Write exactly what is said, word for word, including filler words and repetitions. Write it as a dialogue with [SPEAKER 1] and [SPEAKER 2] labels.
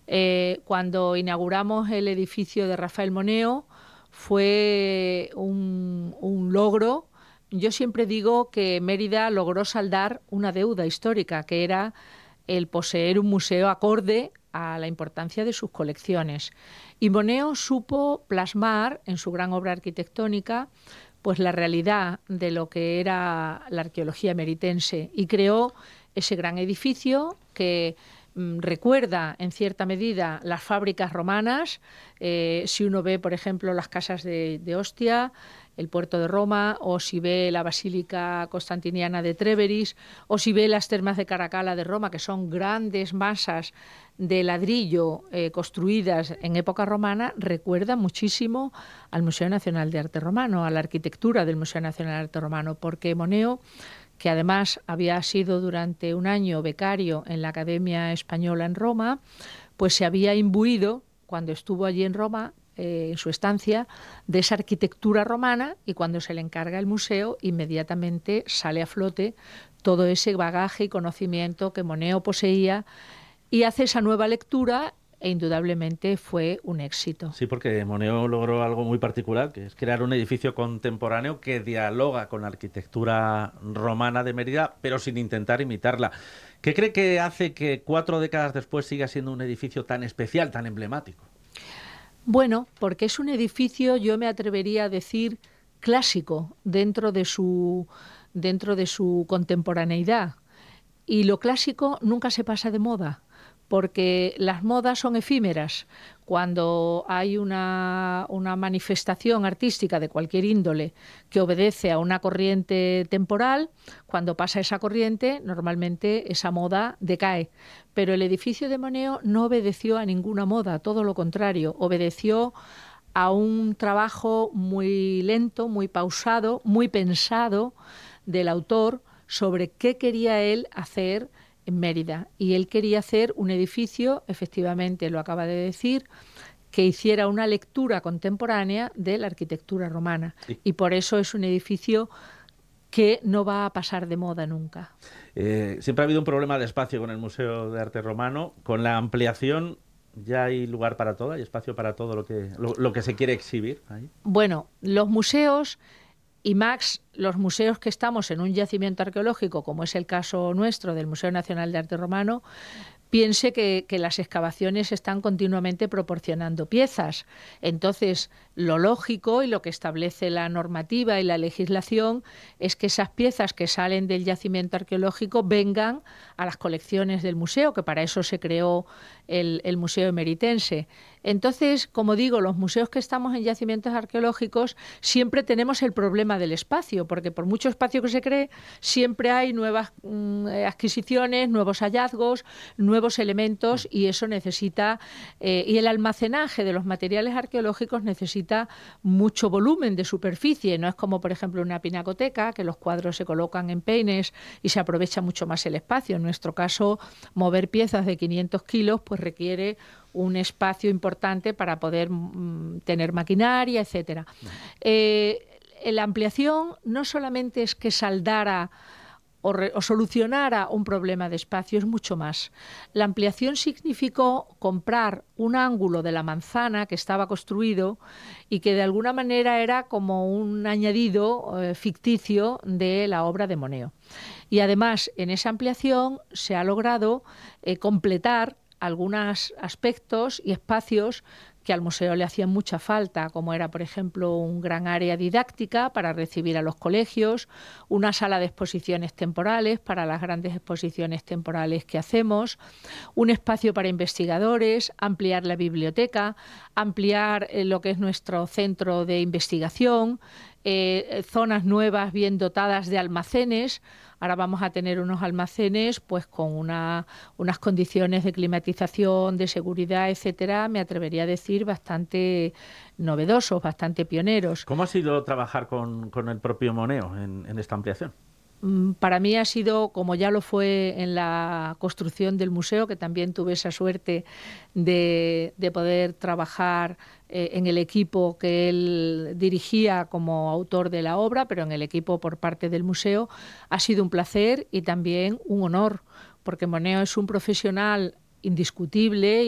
[SPEAKER 1] Eh, cuando inauguramos el edificio de Rafael Moneo fue un, un logro. Yo siempre digo que Mérida logró saldar una deuda histórica, que era el poseer un museo acorde a la importancia de sus colecciones. Y Moneo supo plasmar en su gran obra arquitectónica pues la realidad de lo que era la arqueología meritense y creó ese gran edificio que mmm, recuerda en cierta medida las fábricas romanas. Eh, si uno ve, por ejemplo, las casas de, de Ostia, el puerto de Roma, o si ve la Basílica Constantiniana de Tréveris, o si ve las termas de Caracalla de Roma, que son grandes masas de ladrillo eh, construidas en época romana, recuerda muchísimo al Museo Nacional de Arte Romano, a la arquitectura del Museo Nacional de Arte Romano, porque Moneo, que además había sido durante un año becario en la Academia Española en Roma, pues se había imbuido, cuando estuvo allí en Roma, eh, en su estancia, de esa arquitectura romana, y cuando se le encarga el museo, inmediatamente sale a flote todo ese bagaje y conocimiento que Moneo poseía, y hace esa nueva lectura e indudablemente fue un éxito.
[SPEAKER 2] Sí, porque Moneo logró algo muy particular, que es crear un edificio contemporáneo que dialoga con la arquitectura romana de Mérida, pero sin intentar imitarla. ¿Qué cree que hace que cuatro décadas después siga siendo un edificio tan especial, tan emblemático?
[SPEAKER 1] Bueno, porque es un edificio, yo me atrevería a decir, clásico dentro de su, dentro de su contemporaneidad. Y lo clásico nunca se pasa de moda, porque las modas son efímeras. Cuando hay una, una manifestación artística de cualquier índole que obedece a una corriente temporal, cuando pasa esa corriente, normalmente esa moda decae. Pero el edificio de Moneo no obedeció a ninguna moda, todo lo contrario, obedeció a un trabajo muy lento, muy pausado, muy pensado del autor sobre qué quería él hacer en Mérida. Y él quería hacer un edificio, efectivamente lo acaba de decir, que hiciera una lectura contemporánea de la arquitectura romana. Sí. Y por eso es un edificio que no va a pasar de moda nunca.
[SPEAKER 2] Eh, siempre ha habido un problema de espacio con el Museo de Arte Romano. Con la ampliación ya hay lugar para todo, hay espacio para todo lo que, lo, lo que se quiere exhibir ahí.
[SPEAKER 1] Bueno, los museos... Y Max, los museos que estamos en un yacimiento arqueológico, como es el caso nuestro del Museo Nacional de Arte Romano, piense que, que las excavaciones están continuamente proporcionando piezas. Entonces, lo lógico y lo que establece la normativa y la legislación es que esas piezas que salen del yacimiento arqueológico vengan a las colecciones del museo, que para eso se creó el, el Museo Emeritense. Entonces, como digo, los museos que estamos en yacimientos arqueológicos siempre tenemos el problema del espacio, porque por mucho espacio que se cree, siempre hay nuevas mm, adquisiciones, nuevos hallazgos, nuevos elementos, y eso necesita, eh, y el almacenaje de los materiales arqueológicos necesita mucho volumen de superficie. No es como, por ejemplo, una pinacoteca, que los cuadros se colocan en peines y se aprovecha mucho más el espacio. En nuestro caso, mover piezas de quinientos kilos pues requiere un espacio importante para poder mm, tener maquinaria, etcétera. Eh, la ampliación no solamente es que saldara o, re, o solucionara un problema de espacio, es mucho más. La ampliación significó comprar un ángulo de la manzana que estaba construido y que de alguna manera era como un añadido eh, ficticio de la obra de Moneo. Y además, en esa ampliación se ha logrado eh, completar algunos aspectos y espacios que al museo le hacían mucha falta, como era, por ejemplo, un gran área didáctica para recibir a los colegios, una sala de exposiciones temporales para las grandes exposiciones temporales que hacemos, un espacio para investigadores, ampliar la biblioteca, ampliar eh, lo que es nuestro centro de investigación, eh, zonas nuevas bien dotadas de almacenes. Ahora vamos a tener unos almacenes pues con una, unas condiciones de climatización, de seguridad, etcétera, me atrevería a decir bastante novedosos, bastante pioneros.
[SPEAKER 2] ¿Cómo ha sido trabajar con, con el propio Moneo en, en esta ampliación?
[SPEAKER 1] Para mí ha sido, como ya lo fue en la construcción del museo, que también tuve esa suerte de, de poder trabajar eh, en el equipo que él dirigía como autor de la obra, pero en el equipo por parte del museo, ha sido un placer y también un honor, porque Moneo es un profesional indiscutible